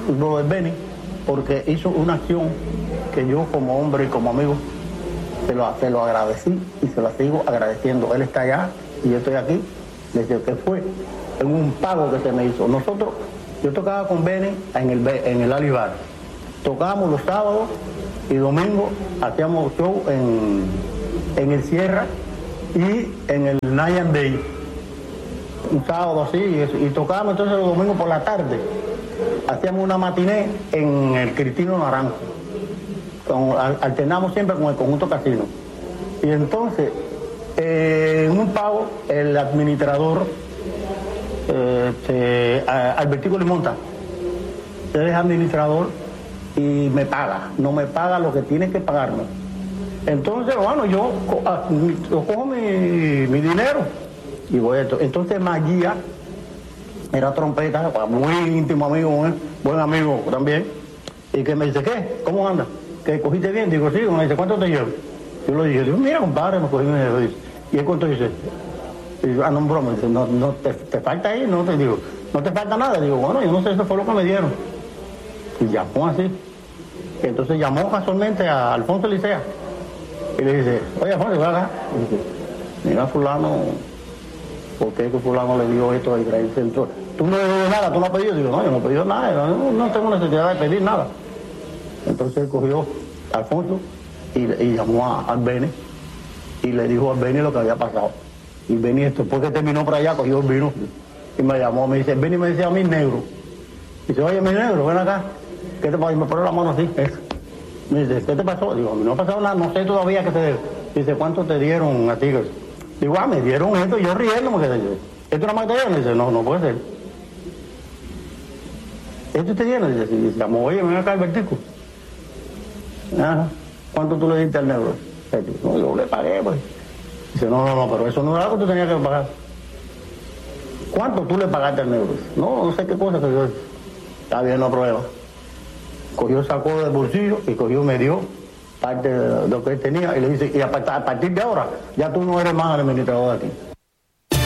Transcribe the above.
lo de Benny, porque hizo una acción que yo como hombre y como amigo se lo agradecí y se lo sigo agradeciendo. Él está allá y yo estoy aquí desde que fue en un pago que se me hizo. Yo tocaba con Benny en el Alibar. Tocábamos los sábados y domingos, hacíamos show en el Sierra y en el Night and Day. Un sábado así, y tocábamos entonces los domingos por la tarde. Hacíamos una matiné en el Cristino Naranjo. Alternamos siempre con el conjunto Casino. Y entonces, en un pago, el administrador, Albertico Limonta, él es administrador y me paga, no me paga lo que tiene que pagarme. Entonces, bueno, yo cojo mi dinero y voy a esto. Entonces Maguía era trompeta, muy íntimo amigo, buen amigo también, y que me dice, ¿qué? ¿Cómo andas? ¿Que cogiste bien? Digo, sí. Me dice, ¿cuánto te llevo? Yo le dije, digo, mira, compadre, me cogí mi dinero. ¿Y él cuánto dice? Y yo, no, broma, dice, no te falta ahí, no te digo, no te falta nada. Digo, bueno, yo no sé, eso fue lo que me dieron. Y llamó así. Entonces llamó casualmente a Alfonso Licea. Y le dice, oye, Alfonso, ven acá. Y dice, mira, fulano, ¿por qué que fulano le dio esto a Israel Centro? Tú no le debes nada, tú no has pedido. Digo, no, yo no he pedido nada, no tengo necesidad de pedir nada. Entonces él cogió a Alfonso y llamó al Beni y le dijo al Beni lo que había pasado. Y Beni, después que terminó por allá, cogió el vino y me llamó, me dice, Beni me decía a mí negro. Dice, oye, mi negro, ven acá. ¿Qué te pasó? Y me pone la mano así. Me dice, ¿qué te pasó? Digo, a mí no ha pasado nada, no sé todavía qué te debe. Dice, ¿cuánto te dieron a ti? Digo, me dieron esto, yo riéndome que ¿esto nada más te dieron? Dice, no puede ser. ¿Esto te dieron? Dice, llamó, oye, ven acá Albertico. Ajá. ¿Cuánto tú le diste al negro? No, yo le pagué, pues. Dice, no, pero eso no era lo que tú tenías que pagar. ¿Cuánto tú le pagaste al negro? No sé qué cosa que yo. Está bien, no hay problema. Cogió, sacó del bolsillo y cogió, me dio parte de lo que él tenía y le dice, y a partir de ahora, ya tú no eres más administrador de aquí.